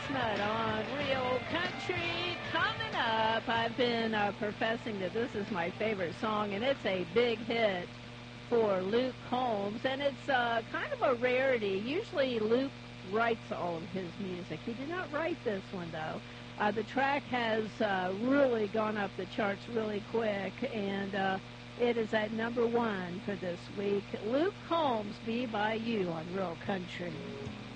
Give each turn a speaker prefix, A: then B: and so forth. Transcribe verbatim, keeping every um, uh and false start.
A: Chestnut on Real Country. Coming up, I've been uh, professing that this is my favorite song, and it's a big hit for Luke Combs, and it's uh, kind of a rarity. Usually Luke writes all of his music. He did not write this one, though. Uh, the track has uh, really gone up the charts really quick, and uh, it is at number one for this week. Luke Combs, Be By You on Real Country.